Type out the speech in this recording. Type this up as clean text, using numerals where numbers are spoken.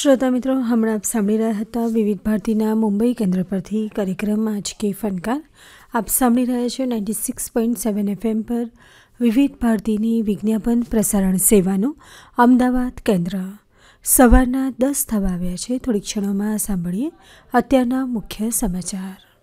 શ્રોતા મિત્રો, હમણાં આપ સાંભળી રહ્યા હતા વિવિધ ભારતીના મુંબઈ કેન્દ્ર પરથી કાર્યક્રમ આજ કે ફનકાર. આપ સાંભળી રહ્યા છો 96.7 FM પર વિવિધ ભારતીની વિજ્ઞાપન પ્રસારણ સેવાનું અમદાવાદ કેન્દ્ર. સવારના 10 થવા આવ્યા છે. થોડીક ક્ષણોમાં સાંભળીએ અત્યારના મુખ્ય સમાચાર.